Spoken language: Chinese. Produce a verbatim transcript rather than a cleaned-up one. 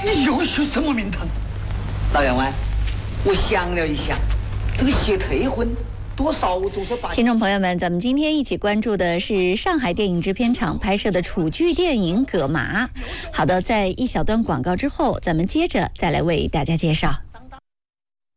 你又许什么名堂？老员外，我想了一下，这个谢退婚。多少总是把听众朋友们，咱们今天一起关注的是上海电影制片厂拍摄的楚剧电影《葛麻》。好的，在一小段广告之后，咱们接着再来为大家介绍。